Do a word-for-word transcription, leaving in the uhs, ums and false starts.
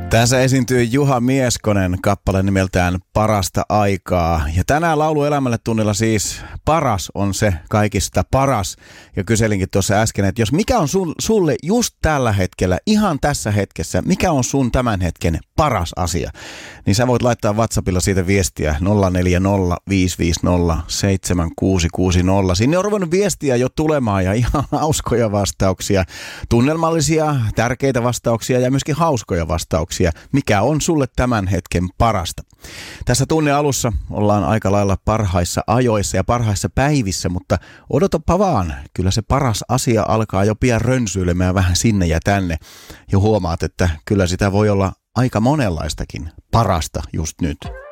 Tässä esiintyy Juha Mieskonen, kappale nimeltään Parasta aikaa. Ja tänään Laulu elämälle -tunnilla siis paras on se kaikista paras. Ja kyselinkin tuossa äsken, että jos mikä on sun, sulle just tällä hetkellä, ihan tässä hetkessä, mikä on sun tämän hetken paras asia, niin sä voit laittaa WhatsAppilla siitä viestiä nolla neljä nolla viisi viisi nolla seitsemän kuusi kuusi nolla. Sinne on ruvennut viestiä jo tulemaan ja ihan hauskoja vastauksia, tunnelmallisia, tärkeitä vastauksia ja myöskin hauskoja vastauksia. Mikä on sulle tämän hetken parasta? Tässä tunnin alussa ollaan aika lailla parhaissa ajoissa ja parhaissa päivissä, mutta odotapa vaan. Kyllä se paras asia alkaa jo pian rönsyilemään vähän sinne ja tänne. Ja huomaat, että kyllä sitä voi olla aika monenlaistakin parasta just nyt.